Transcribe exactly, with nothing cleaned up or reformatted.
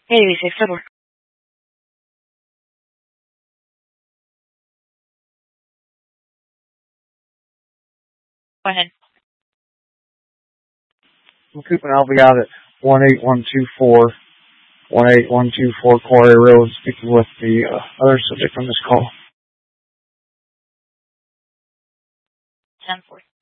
eighty-six, Edward. Go ahead. I'm Coop and I'll be out at one eight one two four, one eight one two four Quarry Road, speaking with the uh, other subject on this call. ten four.